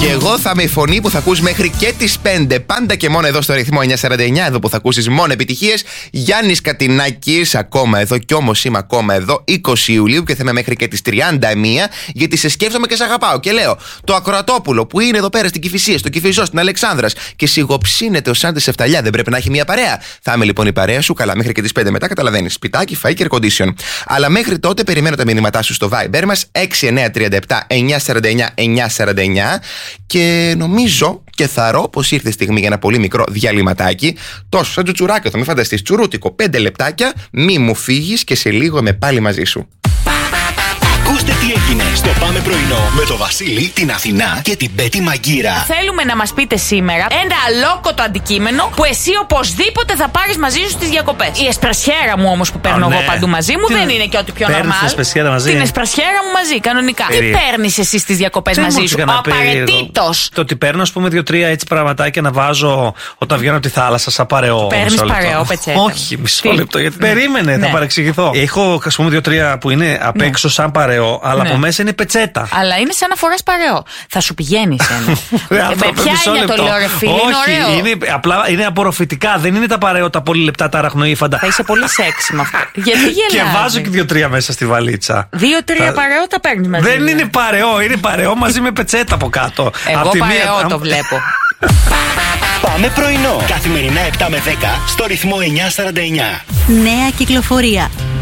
Και εγώ θα είμαι η φωνή που θα ακούς μέχρι και τις 5. Πάντα και μόνο εδώ στο ρυθμό 949, εδώ που θα ακούσεις μόνο επιτυχίες. Γιάννης Κατινάκης, ακόμα εδώ, κι όμως είμαι ακόμα εδώ, 20 Ιουλίου και θα είμαι μέχρι και τις 31, γιατί σε σκέφτομαι και σε αγαπάω. Και λέω, το Ακροατόπουλο που είναι εδώ πέρα στην Κηφισία, στο Κηφιζό, στην Αλεξάνδρας και σιγοψύνεται ο Σάντι Σεφταλιά, δεν πρέπει να έχει μια παρέα? Θα είμαι λοιπόν η παρέα σου, καλά, μέχρι και τις 5 μετά, καταλαβαίνεις. Σπιτάκι, φαΐ και air condition. Αλλά μέχρι τότε περιμένω τα μηνύματά σου στο Viber μας 6937 949 949 και νομίζω και θαρώ πως ήρθε η στιγμή για ένα πολύ μικρό διαλυματάκι. Τόσο σαν τσουτσουράκιο, θα με φανταστείς, τσουρούτικο, 5 λεπτάκια, μη μου φύγεις και σε λίγο είμαι πάλι μαζί σου. Ακούστε τι έγινε στο Πάμε Πρωινό με το Βασίλη, την Αθηνά και την Πέτη Μαγκύρα. Θέλουμε να μας πείτε σήμερα ένα αλόκοτο αντικείμενο που εσύ οπωσδήποτε θα πάρεις μαζί σου στις διακοπές. Η εσπρασιέρα μου όμως που παίρνω εγώ παντού μαζί μου δεν είναι και ό,τι πιο normal. Την εσπρασιέρα μαζί. Την εσπρασιέρα μου μαζί, κανονικά. Τι παίρνεις εσύ στις διακοπές μαζί σου? Απαραίτητος. Το ότι παίρνω, ας πούμε, 2-3 έτσι πραγματάκια να βάζω όταν βγαίνω από τη θάλασσα, σαν παρεό. Παίρνεις παρεό, πετσέτα? Όχι, μισό λεπτό, γιατί περίμενε, θα παρεξηγηθώ. Έχω, ας πούμε, 2-3 που είναι απ' έξω σαν παρεό. Αλλά από μέσα είναι πετσέτα. Αλλά είναι σαν να φοράς παρεό. Θα σου πηγαίνει ένα. Με ποια έννοια το λέω, ρε φίλε? Όχι, είναι απλά είναι απορροφητικά. Δεν είναι τα παρεό, τα πολύ λεπτά, τα αραχνοήφαντα. Θα είσαι πολύ σεξι με αυτό. Γιατί γελάς? Και βάζω και 2-3 μέσα στη βαλίτσα. 2-3 παρεό τα παίρνεις μαζί. Δεν είναι παρεό, είναι παρεό μαζί με πετσέτα από κάτω. Εγώ παρεό το βλέπω. Πάμε Πρωινό. Καθημερινά 7 με 10 στο ρυθμό 949. Νέα κυκλοφορία.